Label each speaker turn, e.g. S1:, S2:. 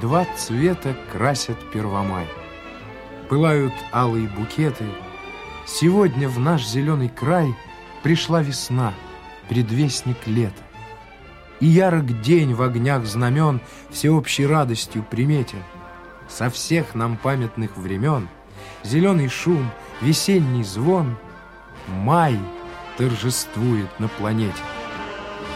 S1: Два цвета красят Первомай. Пылают алые букеты. Сегодня в наш зеленый край пришла весна, предвестник лета. И ярок день в огнях знамен всеобщей радостью приметен. Со всех нам памятных времен зеленый шум, весенний звон, май торжествует на планете.